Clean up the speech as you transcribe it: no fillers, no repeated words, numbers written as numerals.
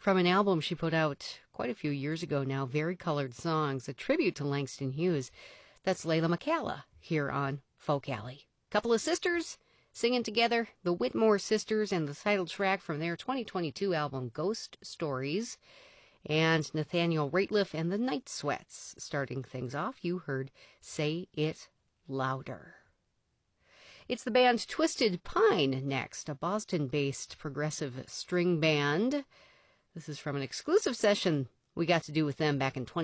from an album she put out quite a few years ago now, Very Colored Songs, a tribute to Langston Hughes. That's Layla McCalla here on Folk Alley. Couple of sisters singing together, the Whitmore Sisters, and the title track from their 2022 album, Ghost Stories. And Nathaniel Rateliff and the Night Sweats. Starting things off, you heard Say It Louder. It's the band Twisted Pine next, a Boston-based progressive string band. This is from an exclusive session we got to do with them back in